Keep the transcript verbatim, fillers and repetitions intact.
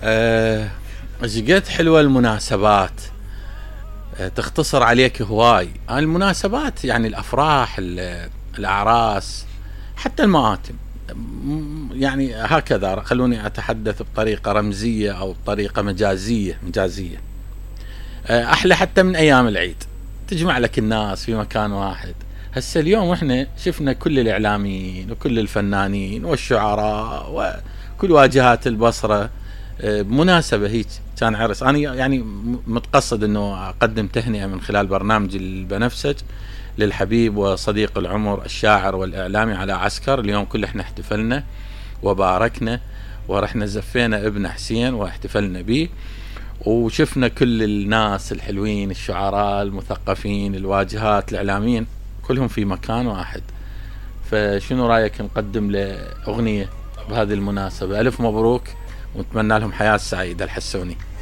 أه جيت حلوة المناسبات. أه تختصر عليك هواي المناسبات، يعني الأفراح، الأعراس، حتى المآتم. يعني هكذا خلوني أتحدث بطريقة رمزية أو بطريقة مجازية مجازية أه أحلى حتى من أيام العيد، تجمع لك الناس في مكان واحد. هسه اليوم احنا شفنا كل الإعلاميين وكل الفنانين والشعراء وكل واجهات البصرة بمناسبة هيك كان عرس. أنا يعني متقصد أنه أقدم تهنئة من خلال برنامج البنفسج للحبيب وصديق العمر الشاعر والإعلامي علاء عسكر. اليوم كل احنا احتفلنا وباركنا ورحنا زفينا ابن حسين واحتفلنا به، وشفنا كل الناس الحلوين، الشعراء المثقفين، الواجهات، الإعلاميين، كلهم في مكان واحد. فشنو رأيك نقدم له أغنية بهذه المناسبة؟ ألف مبروك ونتمنى لهم حياة سعيدة الحسوني.